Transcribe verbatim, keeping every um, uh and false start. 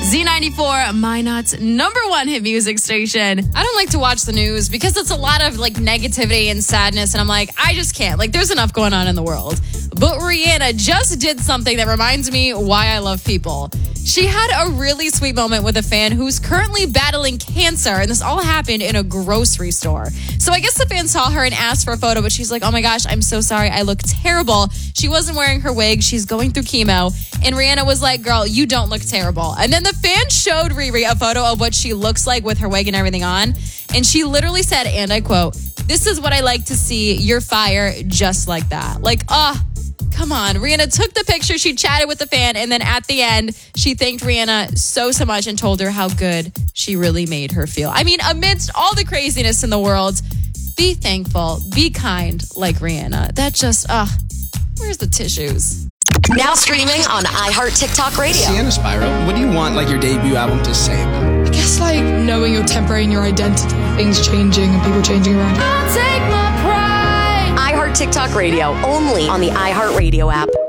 Z ninety-four, Minot's number one hit music station. I don't like to watch the news because it's a lot of like negativity and sadness. And I'm like, I just can't. Like, there's enough going on in the world. But Rihanna just did something that reminds me why I love people. She had a really sweet moment with a fan who's currently battling cancer, and this all happened in a grocery store. So I guess the fan saw her and asked for a photo, but she's like, oh my gosh, I'm so sorry. I look terrible. She wasn't wearing her wig. She's going through chemo. And Rihanna was like, girl, you don't look terrible. And then the fan showed Riri a photo of what she looks like with her wig and everything on. And she literally said, and I quote, "This is what I like to see. You're fire just like that." Like, ah. Oh, come on. Rihanna took the picture. She chatted with the fan. And then at the end, she thanked Rihanna so, so much and told her how good she really made her feel. I mean, amidst all the craziness in the world, be thankful, be kind like Rihanna. That just, ah, uh, where's the tissues? Now streaming on iHeart TikTok Radio. Sienna Spiral, what do you want like your debut album to say? I guess like knowing your temporary and your identity. Things changing and people changing around. I'll take my pride. iHeart TikTok Radio, only on the iHeart Radio app.